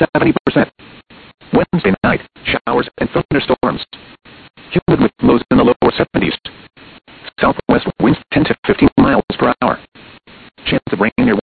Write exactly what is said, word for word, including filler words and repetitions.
seventy percent. Wednesday night, showers and thunderstorms. Humid with lows in the lower seventies. Southwest winds ten to fifteen miles per hour. Chance of rain near